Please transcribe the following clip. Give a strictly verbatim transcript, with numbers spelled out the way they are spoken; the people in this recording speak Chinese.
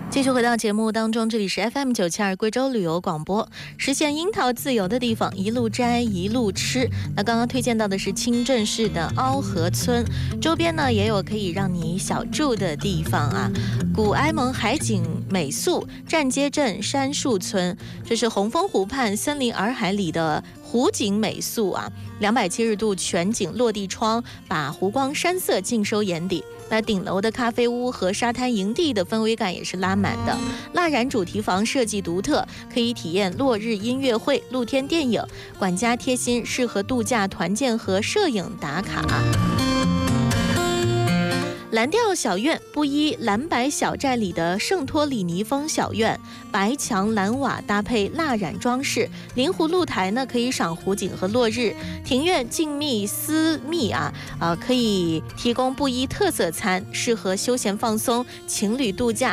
继续回到节目当中，这里是 F M 九七二贵州旅游广播，实现樱桃自由的地方，一路摘一路吃。那刚刚推荐到的是清镇市的凹河村，周边呢也有可以让你小住的地方啊。古埃蒙海景美宿、站街镇杉树村，这是红枫湖畔森林洱海里的湖景美宿啊，两百七十度全景落地窗，把湖光山色尽收眼底。那顶楼的咖啡屋和沙滩营地的氛围感也是拉满的，蜡染主题房设计独特，可以体验落日音乐会、露天电影，管家贴心，适合度假团建和摄影打卡。蓝调小院布依蓝白小寨里的圣托里尼风小院，白墙蓝瓦搭配蜡染装饰，临湖露台呢可以赏湖景和落日，庭院静谧私密啊，呃，可以提供布依特色餐，适合休闲放松、情侣度假。